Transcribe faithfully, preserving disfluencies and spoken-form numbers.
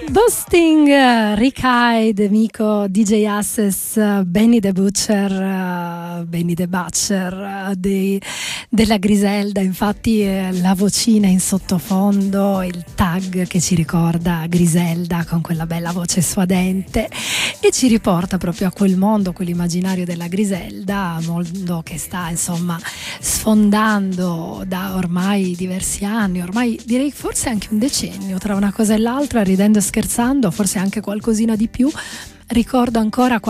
Boasting, Rick Hyde, Miko, D J Access, Benny the Butcher, uh, Benny the Butcher uh, dei, della Griselda. Infatti eh, la vocina in sottofondo, il tag che ci ricorda Griselda con quella bella voce suadente e ci riporta proprio a quel mondo, quell'immaginario della Griselda, mondo che sta insomma sfondando da ormai diversi anni, ormai direi forse anche un decennio tra una cosa e l'altra, ridendo e scherzando, forse anche qualcosina di più. Ricordo ancora quando